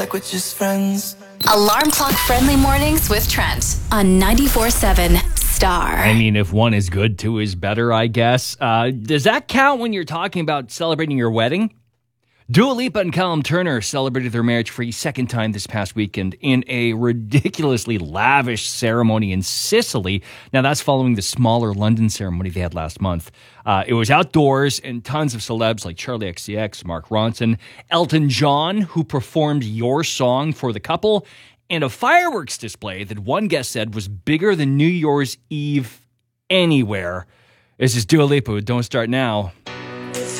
like we're just friends. Alarm clock friendly mornings with Trent on 94.7 Star. I mean, if one is good, two is better, I guess. Does that count when you're talking about celebrating your wedding? Dua Lipa and Callum Turner celebrated their marriage for a second time this past weekend in a ridiculously lavish ceremony in Sicily. Now, that's following the smaller London ceremony they had last month. It was outdoors, and tons of celebs like Charli XCX, Mark Ronson, Elton John, who performed Your Song for the couple, and a fireworks display that one guest said was bigger than New Year's Eve anywhere. This is Dua Lipa with Don't Start Now.